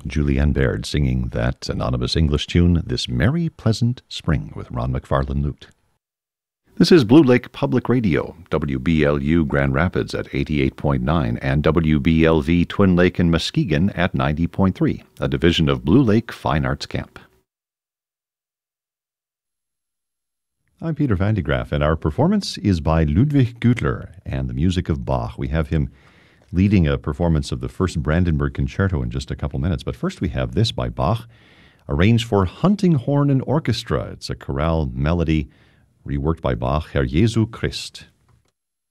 Julianne Baird singing that anonymous English tune, This Merry Pleasant Spring, with Ron McFarlane Lute. This is Blue Lake Public Radio, WBLU Grand Rapids at 88.9 and WBLV Twin Lake and Muskegon at 90.3, a division of Blue Lake Fine Arts Camp. I'm Peter Van de Graaff, and our performance is by Ludwig Gütler and the music of Bach. We have him leading a performance of the first Brandenburg Concerto in just a couple minutes. But first we have this by Bach, arranged for hunting horn and orchestra. It's a chorale melody reworked by Bach, Herr Jesu Christ.